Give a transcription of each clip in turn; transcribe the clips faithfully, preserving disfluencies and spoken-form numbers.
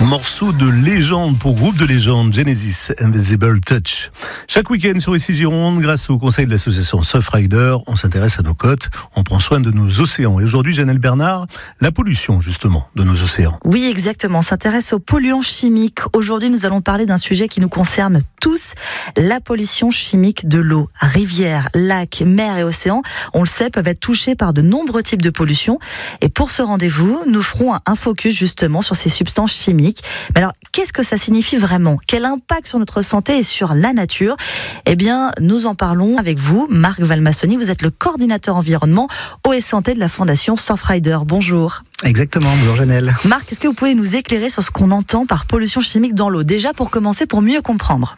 Morceau de légende pour groupe de légende, Genesis Invisible Touch. Chaque week-end sur Ici Gironde, grâce au conseil de l'association Surfrider, on s'intéresse à nos côtes, on prend soin de nos océans. Et aujourd'hui, Janelle Bernard, la pollution justement de nos océans. Oui, exactement, on s'intéresse aux polluants chimiques. Aujourd'hui, nous allons parler d'un sujet qui nous concerne tous, la pollution chimique de l'eau. Rivières, lacs, mers et océans, on le sait, peuvent être touchés par de nombreux types de pollution. Et pour ce rendez-vous, nous ferons un focus justement sur ces substances chimiques. Mais alors, qu'est-ce que ça signifie vraiment ? Quel impact sur notre santé et sur la nature ? Eh bien, nous en parlons avec vous, Marc Valmassoni. Vous êtes le coordinateur environnement, eau et santé de la Fondation Surfrider. Bonjour. Exactement, bonjour Janelle. Marc, est-ce que vous pouvez nous éclairer sur ce qu'on entend par pollution chimique dans l'eau ? Déjà pour commencer, pour mieux comprendre.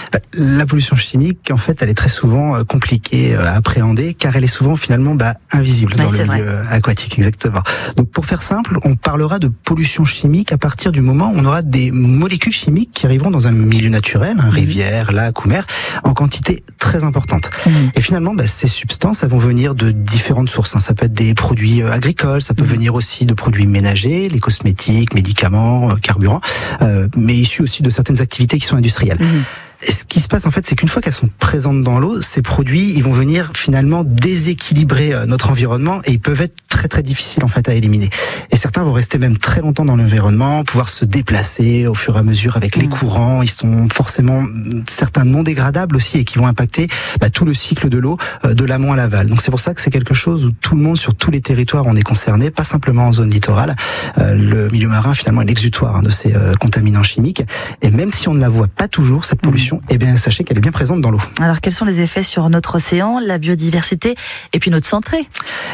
La pollution chimique, en fait, elle est très souvent compliquée à appréhender car elle est souvent finalement bah, invisible oui, dans le milieu vrai. aquatique. Exactement. Donc, pour faire simple, on parlera de pollution chimique à partir du moment où on aura des molécules chimiques qui arriveront dans un milieu naturel, mmh. rivière, lac ou mer, en quantité très importante. Mmh. Et finalement, bah, ces substances, elles vont venir de différentes sources. Ça peut être des produits agricoles, ça peut mmh. venir aussi de produits ménagers, les cosmétiques, médicaments, carburants, euh, mais issus aussi de certaines activités qui sont industrielles. Mmh. Et ce qui se passe en fait, c'est qu'une fois qu'elles sont présentes dans l'eau, ces produits, ils vont venir finalement déséquilibrer notre environnement et ils peuvent être très très difficiles en fait à éliminer. Et certains vont rester même très longtemps dans l'environnement, pouvoir se déplacer au fur et à mesure avec les courants. Ils sont forcément certains non dégradables aussi et qui vont impacter bah, tout le cycle de l'eau de l'amont à l'aval. Donc c'est pour ça que c'est quelque chose où tout le monde sur tous les territoires on est concerné, pas simplement en zone littorale. Euh, le milieu marin finalement est l'exutoire hein, de ces euh, contaminants chimiques. Et même si on ne la voit pas toujours cette pollution, eh bien, sachez qu'elle est bien présente dans l'eau. Alors, quels sont les effets sur notre océan, la biodiversité et puis notre santé ?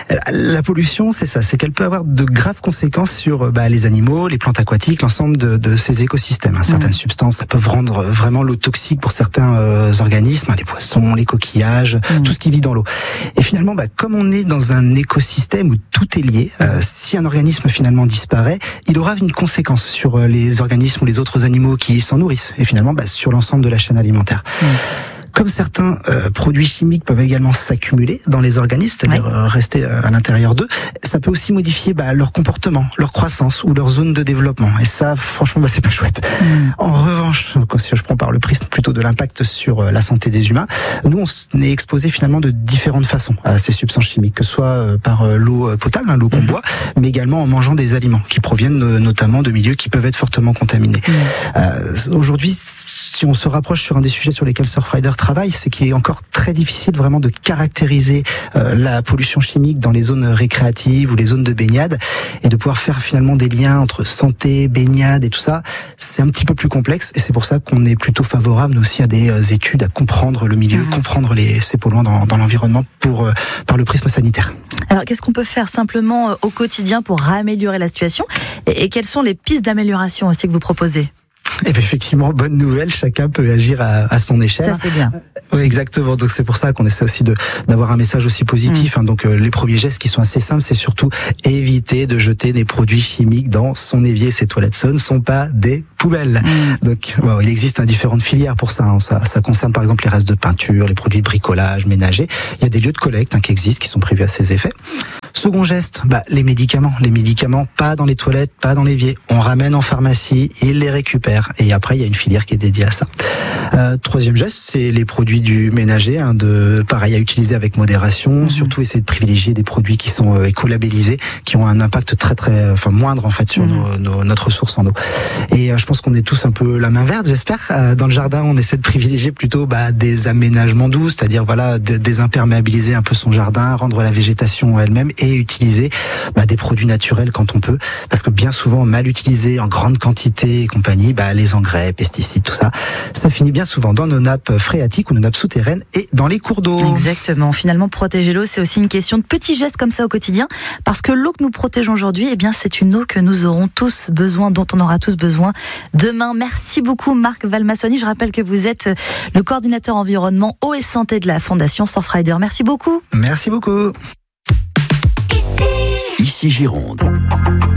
La pollution, c'est ça, c'est qu'elle peut avoir de graves conséquences sur bah, les animaux, les plantes aquatiques, l'ensemble de, de ces écosystèmes. Certaines mmh. substances, ça peut rendre vraiment l'eau toxique pour certains euh, organismes, les poissons, les coquillages, mmh. tout ce qui vit dans l'eau. Et finalement, bah, comme on est dans un écosystème où tout est lié, euh, si un organisme finalement disparaît, il aura une conséquence sur euh, les organismes ou les autres animaux qui s'en nourrissent. Et finalement, bah, sur l'ensemble de la chaîne alimentaire. Mmh. Comme certains euh, produits chimiques peuvent également s'accumuler dans les organismes, c'est-à-dire ouais. euh, rester euh, à l'intérieur d'eux, ça peut aussi modifier bah, leur comportement, leur croissance ou leur zone de développement. Et ça, franchement, bah, c'est pas chouette. Mmh. En revanche, si je prends par le prisme plutôt de l'impact sur euh, la santé des humains, nous, on est exposé finalement de différentes façons à ces substances chimiques, que ce soit euh, par euh, l'eau potable, hein, l'eau qu'on mmh. boit, mais également en mangeant des aliments qui proviennent euh, notamment de milieux qui peuvent être fortement contaminés. Mmh. Euh, aujourd'hui, si on se rapproche sur un des sujets sur lesquels Surfrider travaille, c'est qu'il est encore très difficile vraiment de caractériser euh, la pollution chimique dans les zones récréatives ou les zones de baignade et de pouvoir faire finalement des liens entre santé, baignade et tout ça. C'est un petit peu plus complexe et c'est pour ça qu'on est plutôt favorable nous aussi à des euh, études, à comprendre le milieu, mmh. comprendre les, ces polluants dans, dans l'environnement pour, euh, par le prisme sanitaire. Alors qu'est-ce qu'on peut faire simplement euh, au quotidien pour améliorer la situation et, et quelles sont les pistes d'amélioration aussi que vous proposez ? Et bien effectivement, bonne nouvelle, chacun peut agir à, à son échelle. Ça c'est bien. Oui, exactement. Donc c'est pour ça qu'on essaie aussi de d'avoir un message aussi positif. Mmh. Hein. Donc euh, les premiers gestes qui sont assez simples, c'est surtout éviter de jeter des produits chimiques dans son évier. Ces toilettes, ce ne sont pas des poubelles. Mmh. Donc bon, il existe hein, différentes filières pour ça, hein. ça. Ça concerne par exemple les restes de peinture, les produits de bricolage, ménager. Il y a des lieux de collecte hein, qui existent, qui sont prévus à ces effets. Second geste, bah, les médicaments. Les médicaments, pas dans les toilettes, pas dans l'évier. On ramène en pharmacie, ils les récupèrent. Et après, il y a une filière qui est dédiée à ça. Euh, troisième geste, c'est les produits du ménager. Hein, de, pareil, à utiliser avec modération. Mmh. Surtout essayer de privilégier des produits qui sont euh, écolabellisés, qui ont un impact très très, enfin moindre en fait sur mmh. nos, nos, notre ressource en eau. Et euh, je pense qu'on est tous un peu la main verte, j'espère. Euh, dans le jardin, on essaie de privilégier plutôt bah, des aménagements doux, c'est-à-dire voilà, de, désimperméabiliser un peu son jardin, rendre la végétation elle-même et utiliser bah, des produits naturels quand on peut, parce que bien souvent mal utilisés en grande quantité et compagnie, bah, les engrais, pesticides, tout ça, ça finit bien souvent dans nos nappes phréatiques ou nos nappes souterraines et dans les cours d'eau. Exactement. Finalement, protéger l'eau, c'est aussi une question de petits gestes comme ça au quotidien, parce que l'eau que nous protégeons aujourd'hui, eh bien, c'est une eau que nous aurons tous besoin, dont on aura tous besoin demain. Merci beaucoup, Marc Valmassoni. Je rappelle que vous êtes le coordinateur environnement, eau et santé de la Fondation Surfrider. Merci beaucoup. Merci beaucoup. Ici Gironde.